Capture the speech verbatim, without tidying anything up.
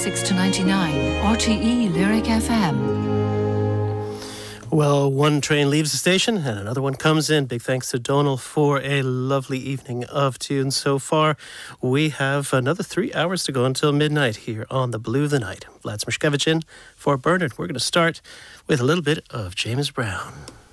ninety-six to ninety-nine, R T E Lyric F M. Well, one train leaves the station and another one comes in. Big thanks to Donal for a lovely evening of tunes so far. We have another three hours to go until midnight here on the Blue of the Night. Vlad Smrshkevich in for Bernard. We're going to start with a little bit of James Brown.